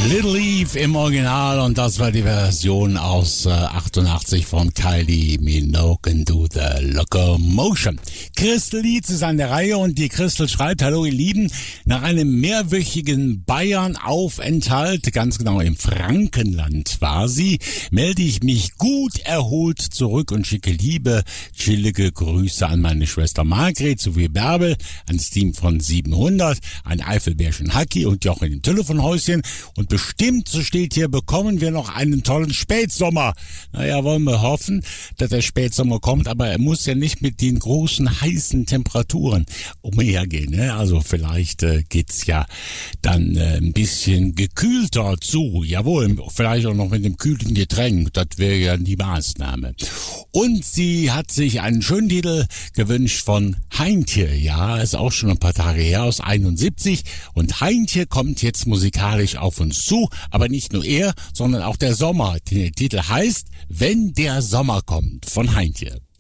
Little Eve im Original und das war die Version aus 88 von Kylie Minogue and Do the Locomotion. Christel Lietz ist an der Reihe und die Christel schreibt: Hallo ihr Lieben, nach einem mehrwöchigen Bayern-Aufenthalt, ganz genau im Frankenland war sie, melde ich mich gut erholt zurück und schicke liebe, chillige Grüße an meine Schwester Margret sowie Bärbel, ans Team von 700, an Eifelbärchen Hacki und Jochen im Telefonhäuschen. Und bestimmt, so steht hier, bekommen wir noch einen tollen Spätsommer. Naja, wollen wir hoffen, dass der Spätsommer kommt, aber er muss ja nicht mit den großen heißen Temperaturen umhergehen. Ne? Also vielleicht geht's ja dann ein bisschen gekühlter zu. Jawohl, vielleicht auch noch mit dem kühlen Getränk. Das wäre ja die Maßnahme. Und sie hat sich einen schönen Titel gewünscht von Heintje. Ja, ist auch schon ein paar Tage her, aus 71. Und Heintje kommt jetzt musikalisch auf uns zu, aber nicht nur er, sondern auch der Sommer. Der Titel heißt Wenn der Sommer kommt von Heintje.